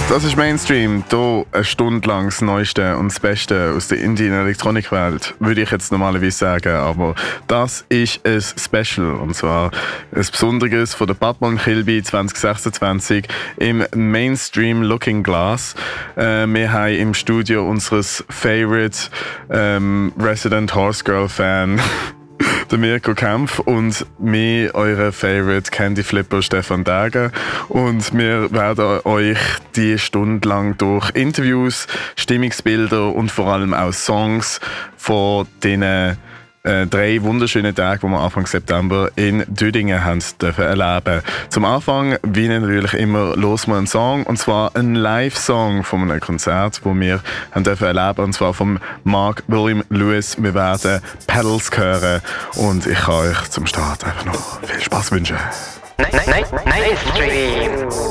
Das ist Mainstream. Hier eine Stunde lang das Neueste und das Beste aus der Indie-Elektronikwelt, würde ich jetzt normalerweise sagen. Aber das ist ein Special. Und zwar ein Besonderes von der Batman Kilby 2026 im Mainstream Looking Glass. Wir haben im Studio unseres Favorite Resident Horse Girl Fan der Mirko Kempf und mir, eure Favorite Candy Flipper Stefan Däger. Und wir werden euch die Stunde lang durch Interviews, Stimmungsbilder und vor allem auch Songs von diesen 3 wunderschönen Tagen, die wir Anfang September in Düdingen haben dürfen erleben. Zum Anfang, wie natürlich immer, hören wir einen Song, und zwar einen Live-Song von einem Konzert, das wir haben dürfen erleben, und zwar von Mark William Lewis. Wir werden Pedals hören und ich kann euch zum Start einfach noch viel Spaß wünschen. Mainstream.